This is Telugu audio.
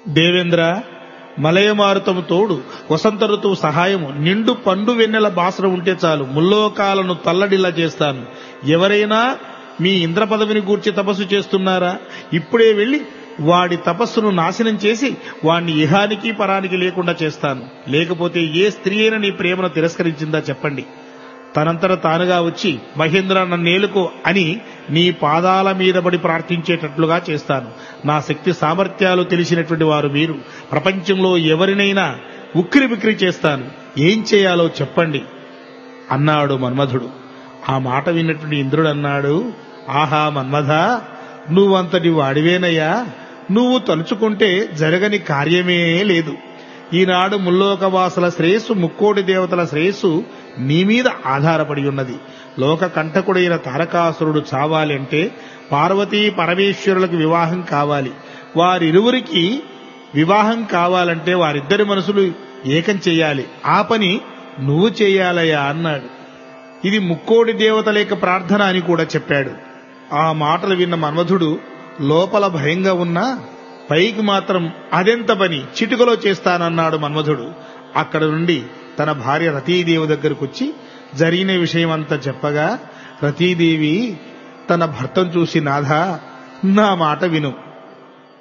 దేవేంద్ర, మలయమారుతము తోడు వసంత ఋతువు సహాయము, నిండు పండు వెన్నెల బాసన ఉంటే చాలు, ముల్లోకాలను తల్లడిల్లా చేస్తాను. ఎవరైనా మీ ఇంద్ర పదవిని గూర్చి తపస్సు చేస్తున్నారా? ఇప్పుడే వెళ్లి వాడి తపస్సును నాశనం చేసి వాణ్ణి ఇహానికి పరానికి లేకుండా చేస్తాను. లేకపోతే ఏ స్త్రీ అయినా నీ ప్రేమను తిరస్కరించిందా చెప్పండి. తనంతట తానుగా వచ్చి మహేంద్ర నన్నేలుకో అని నీ పాదాల మీద పడి ప్రార్థించేటట్లుగా చేస్తాను. నా శక్తి సామర్థ్యాలు తెలిసినటువంటి వారు మీరు. ప్రపంచంలో ఎవరినైనా ఉక్కిరి బిక్కిరి చేస్తాను. ఏం చేయాలో చెప్పండి అన్నాడు మన్మధుడు. ఆ మాట విన్నటువంటి ఇంద్రుడు అన్నాడు, ఆహా మన్మథ, నువ్వంతటి వాడివేనయ్యా. నువ్వు తలుచుకుంటే జరగని కార్యమే లేదు. ఈనాడు ముల్లోకవాసుల శ్రేయస్సు, ముక్కోటి దేవతల శ్రేయస్సు నీ మీద ఆధారపడి ఉన్నది. లోక కంటకుడైన తారకాసురుడు చావాలి అంటే పార్వతీ పరమేశ్వరులకు వివాహం కావాలి. వారిరువురికి వివాహం కావాలంటే వారిద్దరి మనసులు ఏకం చెయ్యాలి. ఆ పని నువ్వు చెయ్యాలయ్యా అన్నాడు. ఇది ముక్కోటి దేవతల యొక్క ప్రార్థన అని కూడా చెప్పాడు. ఆ మాటలు విన్న మన్మధుడు లోపల భయంగా ఉన్నా పైకి మాత్రం అదెంత పని, చిటికలో చేస్తానన్నాడు మన్మధుడు. అక్కడ నుండి తన భార్య రతీదేవి దగ్గరకు వచ్చి జరిగిన విషయమంతా చెప్పగా రతీదేవి తన భర్తను చూసి, నాథా, నా మాట విను.